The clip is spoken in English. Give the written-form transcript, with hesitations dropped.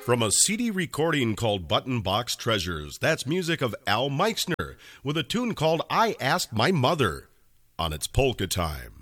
From a CD recording called Button Box Treasures, that's music of Al Meixner with a tune called I Asked My Mother on its Polka Time.